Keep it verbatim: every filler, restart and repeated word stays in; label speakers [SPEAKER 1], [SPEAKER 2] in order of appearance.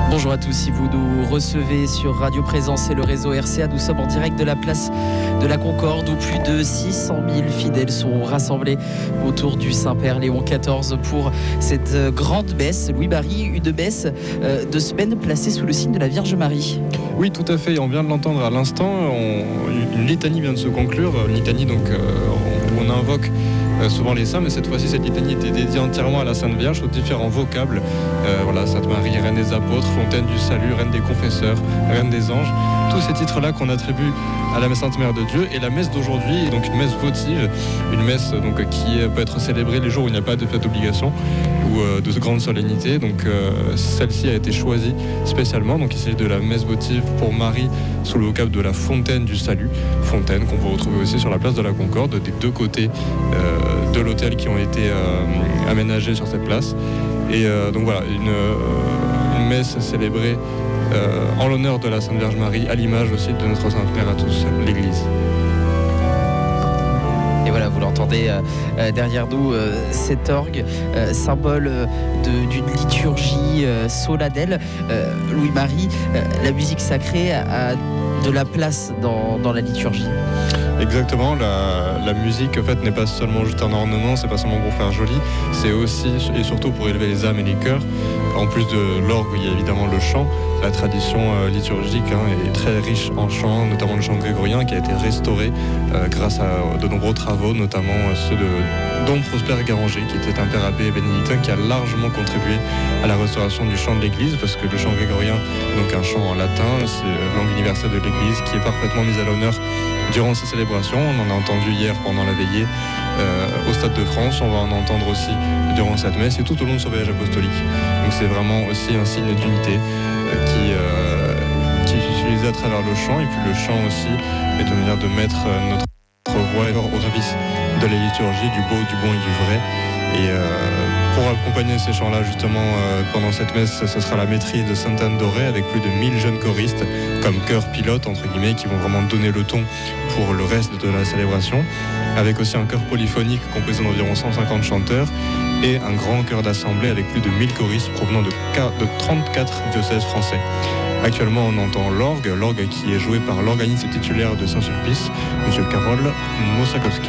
[SPEAKER 1] Bonjour à tous, si vous nous recevez sur Radio Présence et le réseau R C A, nous sommes en direct de la place de la Concorde où plus de six cent mille fidèles sont rassemblés autour du Saint-Père Léon quatorze pour cette grande messe. Louis-Marie, une messe de semaine placée sous le signe de la Vierge Marie.
[SPEAKER 2] Oui, tout à fait, on vient de l'entendre à l'instant, on, une litanie vient de se conclure, une litanie donc, euh, où on invoque souvent les saints, mais cette fois-ci cette litanie était dédiée entièrement à la Sainte Vierge, aux différents vocables. Euh, voilà, Sainte Marie, Reine des Apôtres, Fontaine du Salut, Reine des Confesseurs, Reine des Anges, tous ces titres-là qu'on attribue à la Sainte Mère de Dieu. Et la messe d'aujourd'hui est donc une messe votive, une messe donc, qui peut être célébrée les jours où il n'y a pas de fête d'obligation ou euh, de grande solennité. Donc euh, celle-ci a été choisie spécialement. Donc il s'agit de la messe votive pour Marie sous le vocable de la Fontaine du Salut, Fontaine qu'on peut retrouver aussi sur la place de la Concorde, des deux côtés euh, de l'hôtel qui ont été euh, aménagés sur cette place. Et euh, donc voilà, une, euh, une messe célébrée euh, en l'honneur de la Sainte Vierge Marie, à l'image aussi de notre Sainte Mère à tous, l'Église.
[SPEAKER 1] Et voilà, vous l'entendez euh, derrière nous, euh, cet orgue, euh, symbole euh, de, d'une liturgie euh, solennelle. Euh, Louis-Marie, euh, la musique sacrée a de la place dans, dans la liturgie.
[SPEAKER 2] Exactement, la, la musique en fait n'est pas seulement juste un ornement, c'est pas seulement pour faire joli, c'est aussi et surtout pour élever les âmes et les cœurs. En plus de l'orgue, il y a évidemment le chant. La tradition euh, liturgique hein, est très riche en chant, notamment le chant grégorien qui a été restauré euh, grâce à de nombreux travaux, notamment euh, ceux de Dom Prosper Garanger, qui était un père abbé bénédictin qui a largement contribué à la restauration du chant de l'Église, parce que le chant grégorien est donc un chant en latin, c'est la langue universelle de l'Église qui est parfaitement mise à l'honneur durant ces célébrations. On en a entendu hier pendant la veillée euh, au Stade de France, on va en entendre aussi durant cette messe et tout au long de ce voyage apostolique. Donc c'est vraiment aussi un signe d'unité euh, qui, euh, qui est utilisé à travers le chant, et puis le chant aussi est une manière de mettre euh, notre voix au service de la liturgie, du beau, du bon et du vrai. Et euh, pour accompagner ces chants-là, justement, euh, pendant cette messe, ce sera la maîtrise de Sainte-Anne d'Auray avec plus de mille jeunes choristes comme chœur pilote, entre guillemets, qui vont vraiment donner le ton pour le reste de la célébration, avec aussi un chœur polyphonique composé d'environ cent cinquante chanteurs et un grand chœur d'assemblée avec plus de mille choristes provenant de, de trente-quatre diocèses français. Actuellement, on entend l'orgue, l'orgue qui est joué par l'organiste titulaire de Saint-Sulpice, M. Karol Mosakowski.